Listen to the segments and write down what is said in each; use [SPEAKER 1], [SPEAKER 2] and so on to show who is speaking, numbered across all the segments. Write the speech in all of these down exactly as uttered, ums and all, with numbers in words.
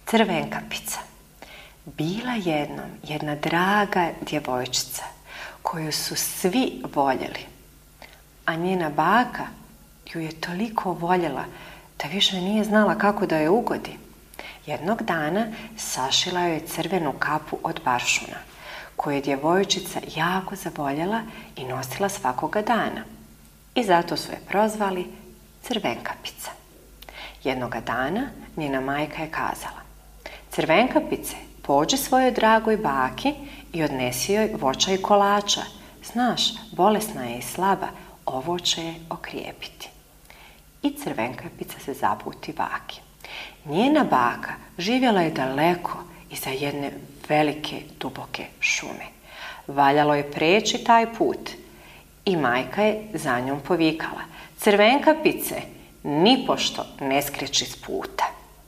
[SPEAKER 1] Crvenkapica. Bila jednom jedna draga djevojčica koju su svi voljeli, a njena baka ju je toliko voljela da više nije znala kako da je ugodi. Jednog dana sašila joj crvenu kapu od baršuna, koju je djevojčica jako zavoljela i nosila svakoga dana. I zato su je prozvali Crvenkapica. Jednoga dana njena majka je kazala: Crvenkapice, pođi svojoj dragoj baki i odnesi joj voća i kolača. Znaš, bolesna je i slaba, ovo će je okrijepiti. I Crvenkapica se zaputi baki. Njena baka živjela je daleko iza jedne velike, duboke šume. Valjalo je preći taj put i majka je za njom povikala: Crvenkapice, nipošto ne skreći s puta.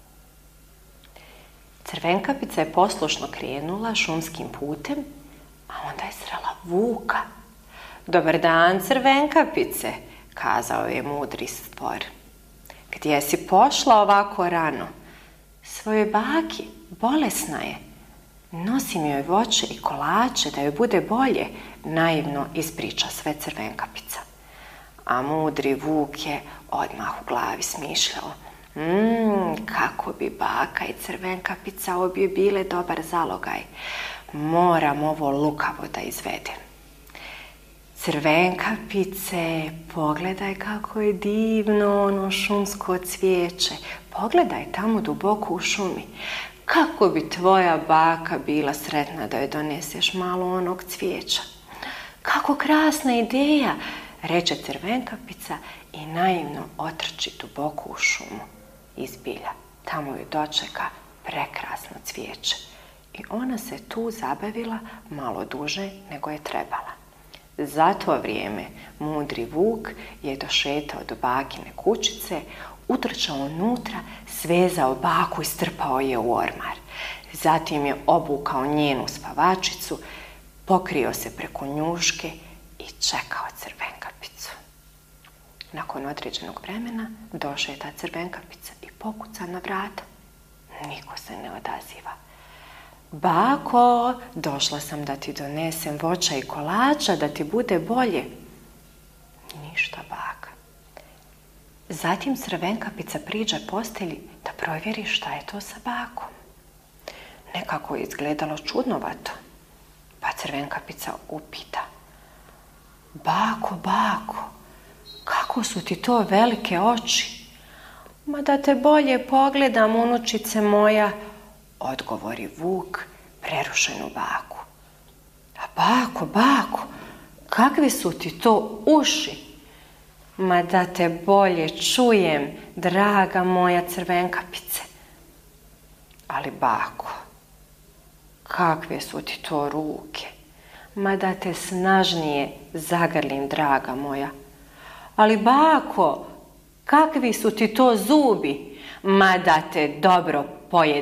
[SPEAKER 1] Crvenkapica je poslušno krenula šumskim putem, a onda je srela vuka. Dobar dan, Crvenkapice, kazao je mudri stvor. Gdje si pošla ovako rano? Svojoj baki, bolesna je. Nosim joj voće i kolače da joj bude bolje, naivno ispriča sve Crvenkapica. A mudri vuk je odmah u glavi smišljao: Mmm, kako bi baka i Crvenkapica obje bile dobar zalogaj. Moram ovo lukavo da izvedem. Crvenkapice, pogledaj kako je divno ono šumsko cvijeće. Pogledaj tamo duboko u šumi. Kako bi tvoja baka bila sretna da joj doneseš malo onog cvijeća. Kako krasna ideja, reče Crvenkapica i naivno otrči duboko u šumu. Izbilja, tamo ju dočeka prekrasno cvijeće. I ona se tu zabavila malo duže nego je trebala. Za to vrijeme mudri vuk je došetao do bakine kućice, utrčao unutra, svezao baku i strpao je u ormar. Zatim je obukao njenu spavačicu, pokrio se preko njuške i čekao Crvenkapicu. Nakon određenog vremena došla je ta Crvenkapica i pokuca na vrata. Niko se ne odaziva. Bako, došla sam da ti donesem voća i kolača, da ti bude bolje. Ništa, baka. Zatim Crvenkapica priđe postelji da provjeri šta je to sa bakom. Nekako je izgledalo čudnovato, pa Crvenkapica upita: Bako, bako, kako su ti to velike oči? Ma da te bolje pogledam, unučice moja, odgovori vuk prerušenu baku. A bako, bako, kakvi su ti to uši? Ma da te bolje čujem, draga moja Crvenkapice. Ali bako, kakve su ti to ruke? Ma da te snažnije zagrlim, draga moja. Ali bako, kakvi su ti to zubi? Ma da te dobro pojedem.